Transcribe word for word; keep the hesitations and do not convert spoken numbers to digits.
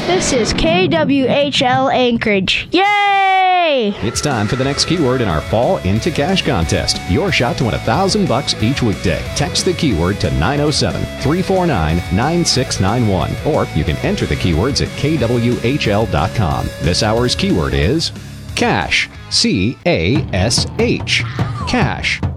This is K W H L Anchorage. Yay! It's time for the next keyword in our Fall Into Cash contest. Your shot to win a thousand bucks each weekday. Text the keyword to nine oh seven, three four nine, nine six nine one, or you can enter the keywords at K W H L dot com. This hour's keyword is cash. C A S H. Cash.